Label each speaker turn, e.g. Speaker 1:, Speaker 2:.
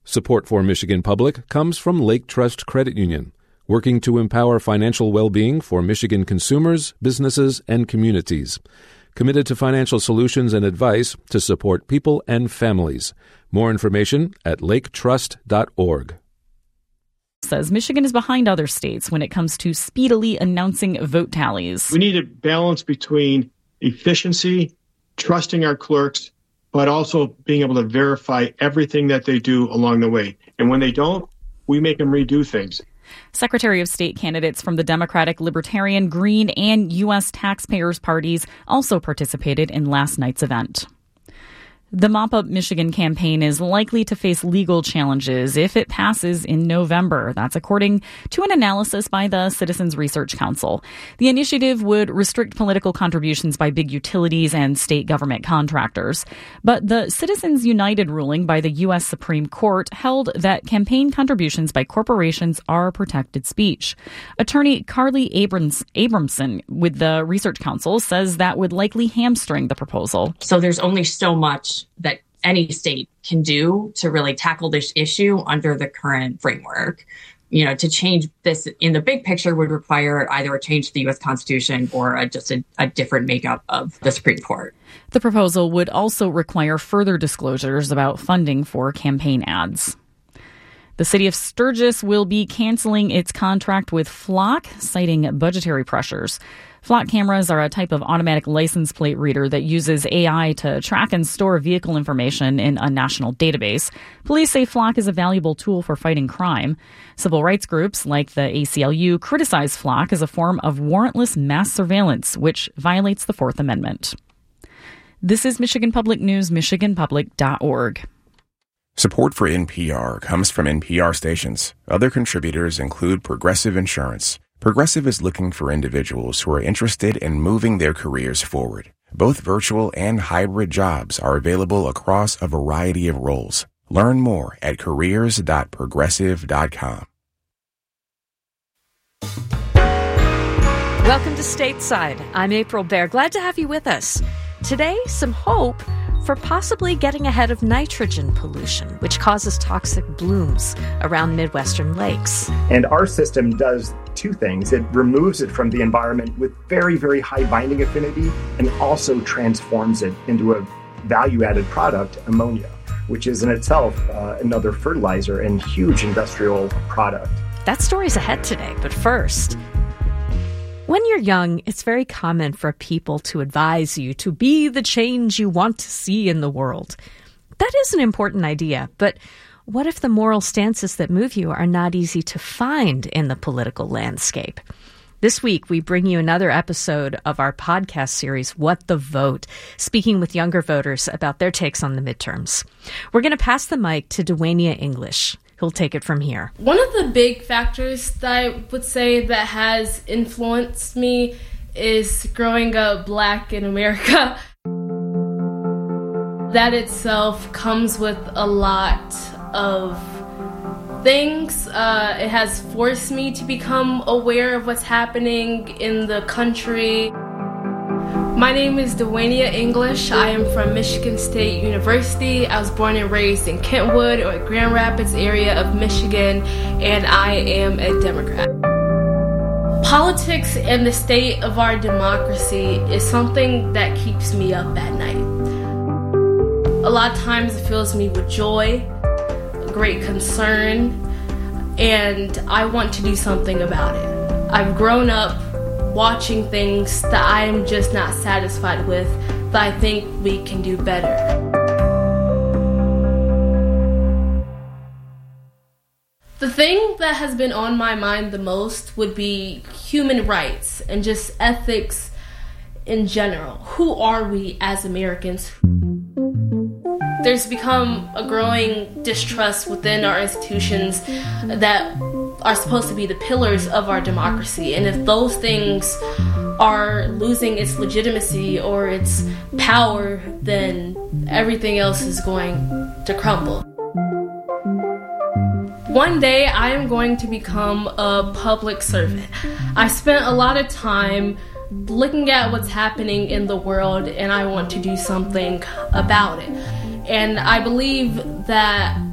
Speaker 1: Support for Michigan Public comes from Lake Trust Credit Union, working to empower financial well-being for Michigan consumers, businesses, and communities. Committed to financial solutions and advice to support people and families. More information at laketrust.org.
Speaker 2: Says Michigan is behind other states when it comes to speedily announcing vote tallies.
Speaker 3: We need a balance between efficiency, trusting our clerks, but also being able to verify everything that they do along the way. And when they don't, we make them redo things.
Speaker 2: Secretary of State candidates from the Democratic, Libertarian, Green, and U.S. taxpayers parties also participated in last night's event. The Mop Up Michigan campaign is likely to face legal challenges if it passes in November. That's according to an analysis by the Citizens Research Council. The initiative would restrict political contributions by big utilities and state government contractors. But the Citizens United ruling by the U.S. Supreme Court held that campaign contributions by corporations are protected speech. Attorney Carly Abramson with the Research Council says that would likely hamstring the proposal.
Speaker 4: So there's only so much that any state can do to really tackle this issue under the current framework. You know, to change this in the big picture would require either a change to the U.S. Constitution or just a different makeup of the Supreme Court.
Speaker 2: The proposal would also require further disclosures about funding for campaign ads. The city of Sturgis will be canceling its contract with Flock, citing budgetary pressures. Flock cameras are a type of automatic license plate reader that uses AI to track and store vehicle information in a national database. Police say Flock is a valuable tool for fighting crime. Civil rights groups like the ACLU criticize Flock as a form of warrantless mass surveillance, which violates the Fourth Amendment. This is Michigan Public News, michiganpublic.org.
Speaker 5: Support for NPR comes from NPR stations. Other contributors include Progressive Insurance. Progressive is looking for individuals who are interested in moving their careers forward. Both virtual and hybrid jobs are available across a variety of roles. Learn more at careers.progressive.com.
Speaker 6: Welcome to Stateside. I'm April Baer. Glad to have you with us. Today, some hope for possibly getting ahead of nitrogen pollution, which causes toxic blooms around Midwestern lakes.
Speaker 7: And our system does two things. It removes it from the environment with very, very high binding affinity and also transforms it into a value-added product, ammonia, which is in itself another fertilizer and huge industrial product.
Speaker 6: That story's ahead today, but first, when you're young, it's very common for people to advise you to be the change you want to see in the world. That is an important idea, but what if the moral stances that move you are not easy to find in the political landscape? This week, we bring you another episode of our podcast series, What the Vote, speaking with younger voters about their takes on the midterms. We're going to pass the mic to Dwania English, who'll take it from here.
Speaker 8: One of the big factors that I would say that has influenced me is growing up Black in America. That itself comes with a lot of things. It has forced me to become aware of what's happening in the country. My name is Dwania English. I am from Michigan State University. I was born and raised in Kentwood or Grand Rapids area of Michigan, and I am a Democrat. Politics and the state of our democracy is something that keeps me up at night. A lot of times it fills me with joy, great concern, and I want to do something about it. I've grown up watching things that I am just not satisfied with, that I think we can do better. The thing that has been on my mind the most would be human rights and just ethics in general. Who are we as Americans? There's become a growing distrust within our institutions that are supposed to be the pillars of our democracy. And if those things are losing its legitimacy or its power, then everything else is going to crumble. One day I am going to become a public servant. I spent a lot of time looking at what's happening in the world, and I want to do something about it. And I believe that